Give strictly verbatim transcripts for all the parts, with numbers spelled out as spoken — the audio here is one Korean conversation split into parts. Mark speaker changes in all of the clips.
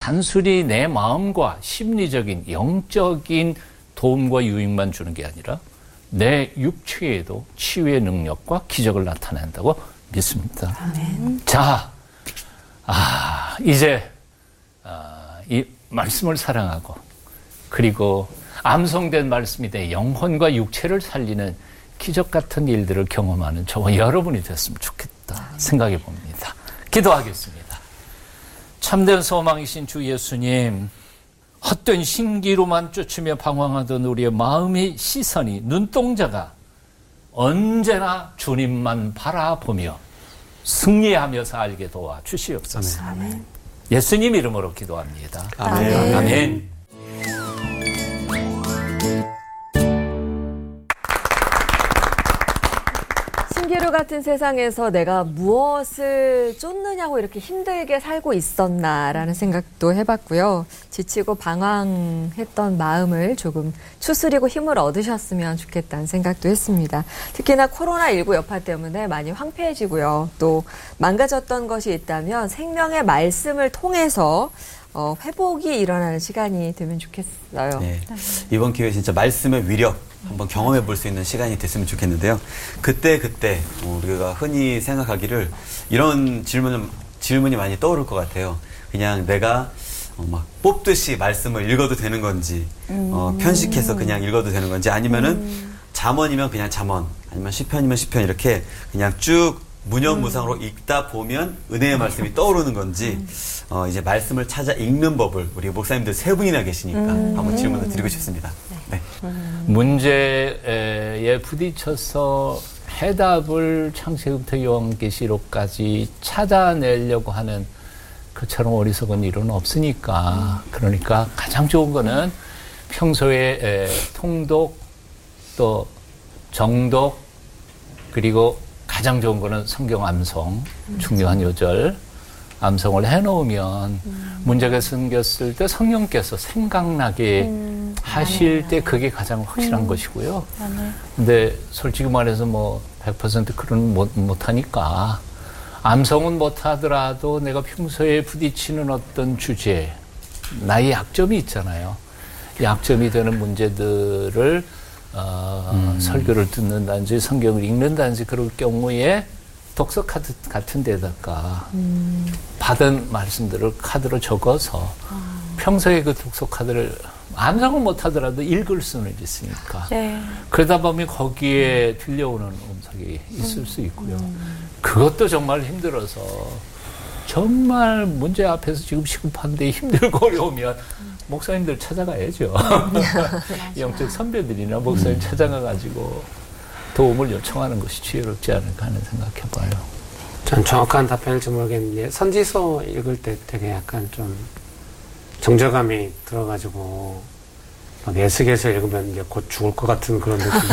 Speaker 1: 단순히 내 마음과 심리적인 영적인 도움과 유익만 주는 게 아니라 내 육체에도 치유의 능력과 기적을 나타낸다고 믿습니다.
Speaker 2: 아멘.
Speaker 1: 자, 아, 이제 아, 이 말씀을 사랑하고 그리고 암송된 말씀이 내 영혼과 육체를 살리는 기적 같은 일들을 경험하는 저와 여러분이 됐으면 좋겠다 생각해 봅니다. 기도하겠습니다. 참된 소망이신 주 예수님, 헛된 신기로만 쫓으며 방황하던 우리의 마음의 시선이, 눈동자가 언제나 주님만 바라보며 승리하며 살게 도와 주시옵소서.
Speaker 2: 아멘.
Speaker 1: 예수님 이름으로 기도합니다.
Speaker 2: 아멘.
Speaker 1: 아멘.
Speaker 2: 신기루 같은 세상에서 내가 무엇을 쫓느냐고 이렇게 힘들게 살고 있었나라는 생각도 해봤고요. 지치고 방황했던 마음을 조금 추스리고 힘을 얻으셨으면 좋겠다는 생각도 했습니다. 특히나 코로나십구 여파 때문에 많이 황폐해지고요. 또 망가졌던 것이 있다면 생명의 말씀을 통해서 어, 회복이 일어나는 시간이 되면 좋겠어요.
Speaker 3: 네. 이번 기회에 진짜 말씀의 위력 한번 경험해 볼 수 있는 시간이 됐으면 좋겠는데요. 그때 그때 우리가 흔히 생각하기를 이런 질문은 질문이 많이 떠오를 것 같아요. 그냥 내가 어, 막 뽑듯이 말씀을 읽어도 되는 건지, 음. 어, 편식해서 그냥 읽어도 되는 건지, 아니면은 음. 잠언이면 그냥 잠언, 아니면 시편이면 시편 이렇게 그냥 쭉 무념무상으로 음. 읽다 보면 은혜의 말씀이 떠오르는 건지, 음. 어, 이제 말씀을 찾아 읽는 법을 우리 목사님들 세 분이나 계시니까 음. 한번 질문을 드리고 싶습니다. 네.
Speaker 1: 음. 문제에 부딪혀서 해답을 창세기부터 요한계시록까지 찾아내려고 하는 그처럼 어리석은 일은 없으니까, 그러니까 가장 좋은 거는 평소에 에, 통독 또 정독 그리고 가장 좋은 거는 성경 암송, 중요한 요절 암송을 해놓으면 음. 문제가 생겼을 때 성령께서 생각나게 음. 하실 때 그게 가장 확실한 음. 것이고요. 네. 근데 솔직히 말해서 뭐 백 퍼센트 그런 못, 못하니까 암송은 못하더라도 내가 평소에 부딪히는 어떤 주제, 나의 약점이 있잖아요. 약점이 되는 문제들을 어, 음. 설교를 듣는다든지 성경을 읽는다든지 그럴 경우에 독서 카드 같은 데다가 음. 받은 말씀들을 카드로 적어서 아. 평소에 그 독서 카드를 암송은 못하더라도 읽을 수는 있으니까 네. 그러다 보면 거기에 음. 들려오는 음성이 있을 음. 수 있고요. 음. 그것도 정말 힘들어서 정말 문제 앞에서 지금 시급한데 힘들고 어려우면 음. 목사님들 찾아가야죠. 영적 선배들이나 목사님 음. 찾아가가지고 도움을 요청하는 것이 지혜롭지 않을까 하는 생각해봐요.
Speaker 4: 전 정확한 답변일지 모르겠는데 선지서 읽을 때 되게 약간 좀 정절감이 들어가지고 막 예수께서 읽으면 이제 곧 죽을 것 같은 그런 느낌이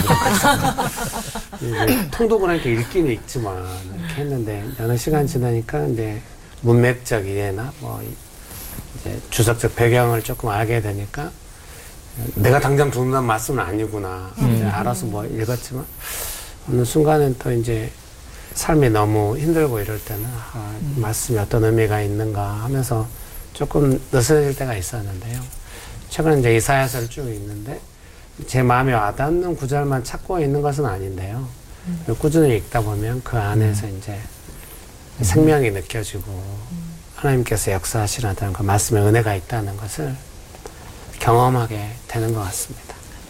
Speaker 4: 들어가지고 통독을 하니까 읽기는 읽지만 이렇게 했는데 어느 시간 지나니까 이제 문맥적 이해나 뭐 이제 주석적 배경을 조금 알게 되니까 내가 당장 듣는 말씀은 아니구나. 음. 이제 알아서 뭐 읽었지만 어느 순간은 또 이제 삶이 너무 힘들고 이럴 때는 아, 음. 말씀이 어떤 의미가 있는가 하면서 조금 느슨해질 때가 있었는데요. 최근에 이제 이사야서를 쭉 읽는데 제 마음에 와닿는 구절만 찾고 있는 것은 아닌데요. 음. 꾸준히 읽다 보면 그 안에서 음. 이제 음. 생명이 느껴지고 음. 하나님께서 역사하시라는 그 말씀의 은혜가 있다는 것을 경험하게 되는 것 같습니다.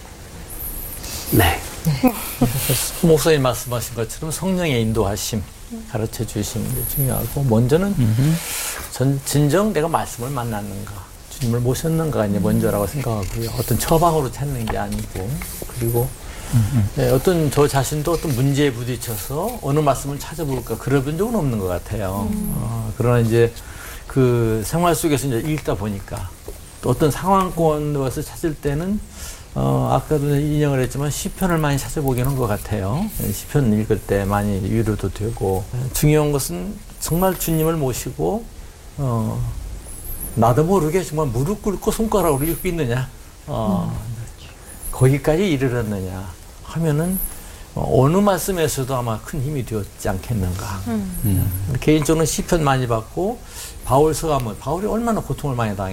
Speaker 4: 네.
Speaker 5: 목사님 말씀하신 것처럼 성령의 인도하심, 가르쳐 주시는 게 중요하고, 먼저는 전 진정 내가 말씀을 만났는가, 주님을 모셨는가가 이제 먼저라고 생각하고요. 어떤 처방으로 찾는 게 아니고, 그리고 네, 어떤 저 자신도 어떤 문제에 부딪혀서 어느 말씀을 찾아볼까 그래본 적은 없는 것 같아요. 음. 어, 그러나 이제 그 생활 속에서 이제 읽다 보니까 또 어떤 상황권에서 찾을 때는 어, 아까도 인용을 했지만 시편을 많이 찾아보긴 한 것 같아요. 시편 읽을 때 많이 위로도 되고, 중요한 것은 정말 주님을 모시고 어, 나도 모르게 정말 무릎 꿇고 손가락으로 읽고 있느냐, 어, 음. 거기까지 이르렀느냐 하면은 어느 말씀에서도 아마 큰 힘이 되었지 않겠는가. 음. 음. 개인적으로는 시편 많이 받고 바울서가 뭐 바울이 얼마나 고통을 많이 당했